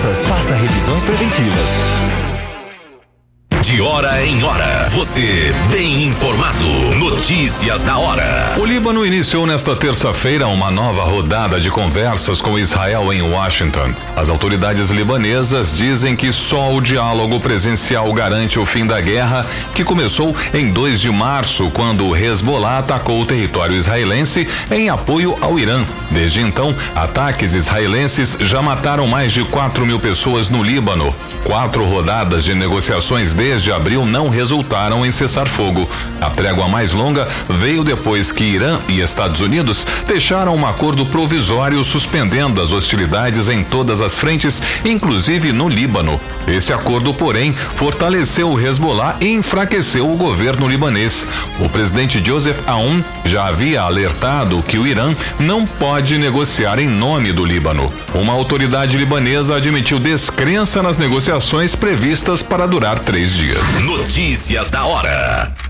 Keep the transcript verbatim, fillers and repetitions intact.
doenças. Faça revisões preventivas. De hora em hora, você bem informado. Notícias da hora. O Líbano iniciou nesta terça-feira uma nova rodada de conversas com Israel em Washington. As autoridades libanesas dizem que só o diálogo presencial garante o fim da guerra, que começou em dois de março, quando o Hezbollah atacou o território israelense em apoio ao Irã. Desde então, ataques israelenses já mataram mais de quatro mil pessoas no Líbano. Quatro rodadas de negociações desde abril não resultaram em cessar-fogo. A trégua mais longa veio depois que Irã e Estados Unidos fecharam um acordo provisório suspendendo as hostilidades em todas as frentes, inclusive no Líbano. Esse acordo, porém, fortaleceu o Hezbollah e enfraqueceu o governo libanês. O presidente Joseph Aoun já havia alertado que o Irã não pode negociar em nome do Líbano. Uma autoridade libanesa admitiu descrença nas negociações previstas para durar três dias. Notícias da hora.